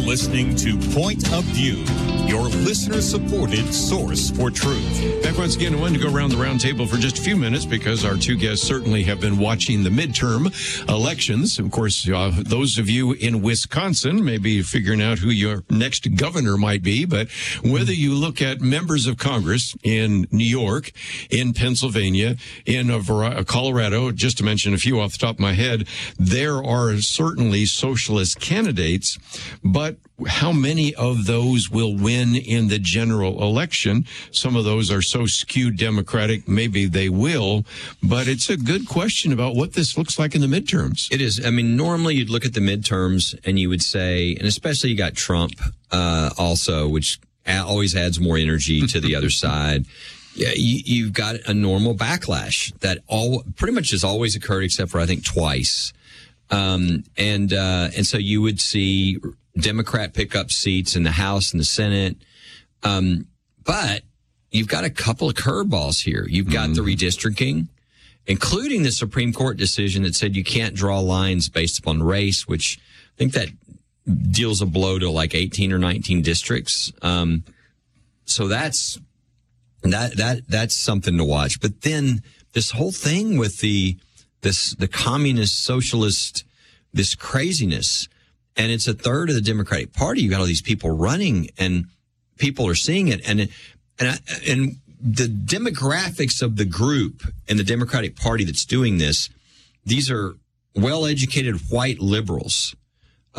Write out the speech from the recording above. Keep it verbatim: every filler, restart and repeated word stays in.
listening to Point of View, your listener-supported source for truth. Back once again, I wanted to go around the round table for just a few minutes because our two guests certainly have been watching the midterm elections. Of course, uh, those of you in Wisconsin may be figuring out who your next governor might be, but whether you look at members of Congress in New York, in Pennsylvania, in a vari- Colorado, just to mention a few off the top of my head, there are certainly socialist candidates, but how many of those will win in the general election? Some of those are so skewed Democratic, maybe they will, but it's a good question about what this looks like in the midterms. It is. I mean, normally you'd look at the midterms and you would say, and especially you got Trump uh, also, which always adds more energy to the other side. Yeah, you, you've got a normal backlash that all pretty much has always occurred, except for I think twice. Um, and uh, and so you would see Democrat pick up seats in the House and the Senate. Um, but you've got a couple of curveballs here. You've got mm. the redistricting, including the Supreme Court decision that said you can't draw lines based upon race, which I think that deals a blow to like eighteen or nineteen districts. Um, so that's that that that's something to watch. But then this whole thing with the this the communist socialist, this craziness. And it's a third of the Democratic Party. You got all these people running, and people are seeing it. And and and the demographics of the group in the Democratic Party that's doing this, these are well-educated white liberals